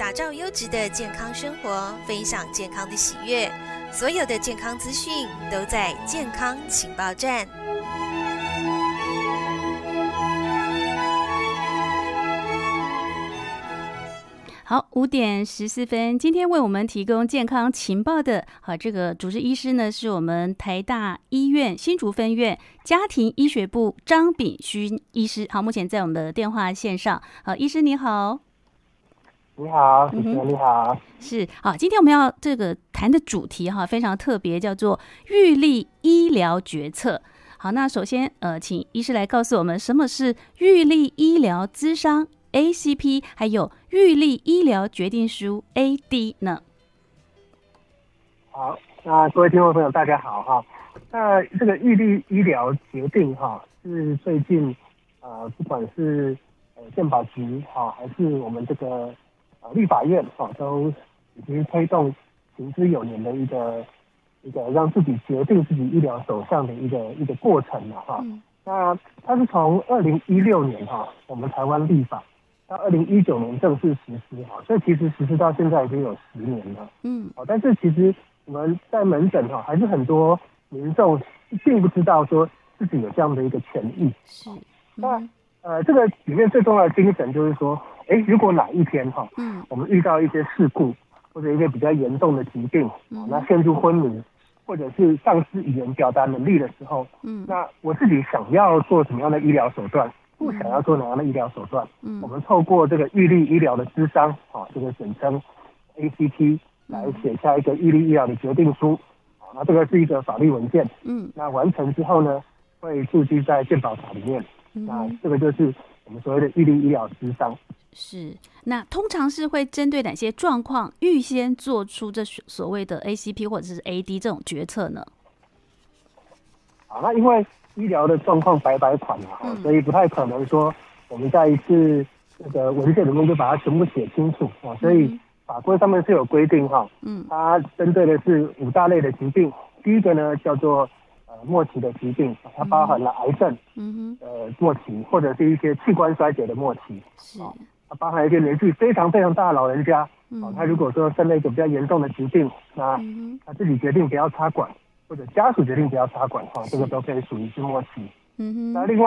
打造优质的健康生活，分享健康的喜悦。所有的健康资讯都在健康情报站。 好，5点14分，今天为我们提供健康情报的这个主治医师呢，是我们台大医院新竹分院家庭医学部张炳勋医师。好，目前在我们的电话线上。医师你好。 你好，主持人你好。 是，好，今天我们要这个谈的主题非常特别，叫做预立医疗决策。好，那首先请医师来告诉我们什么是预立医疗咨商 ACP， 还有预立医疗决定书 AD 呢？ 好，那各位听众朋友大家好哈。那这个预立医疗决定是最近不管是健保局还是我们这个立法院都已经推动行之有年的一个让自己决定自己医疗走向的一个过程了哈。那它是从2016年我们台湾立法到2019年正式实施所以其实实施到现在已经有10年了。但是其实我们在门诊还是很多民众并不知道说自己有这样的一个权益。 是。 那这个里面最重要的精神就是说，如果哪一天我们遇到一些事故或者一些比较严重的疾病，那陷入昏迷或者是丧失语言表达能力的时候，那我自己想要做什么样的医疗手段，不想要做哪样的医疗手段，我们透过这个预立医疗的咨商这个简称 ACP 来写下一个预立医疗的决定书。那这个是一个法律文件，那完成之后呢，会注记在健保卡里面。那这个就是我们所谓的预立医疗咨商。 是，那通常是会针对哪些状况预先做出这所谓的 ACP 或者是 AD 这种决策呢？ 好，那因为医疗的状况百百款所以不太可能说我们在一次这个文件里面就把它全部写清楚所以法规上面是有规定它针对的是5大类的疾病。第一个呢叫做末期的疾病，它包含了癌症末期，或者是一些器官衰竭的末期。它包含一些年纪非常非常大的老人家他如果说生了一个比较严重的疾病，那他自己决定不要插管，或者家属决定不要插管这个都可以属于是末期。那另外